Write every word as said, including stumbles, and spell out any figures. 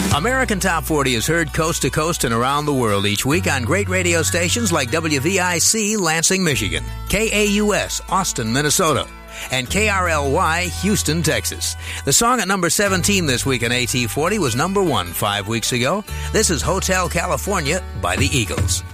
American Top forty is heard coast to coast and around the world each week on great radio stations like W V I C Lansing, Michigan, K A U S Austin, Minnesota, and K R L Y Houston, Texas. The song at number seventeen this week in A T forty was number one five weeks ago. This is Hotel California by the Eagles.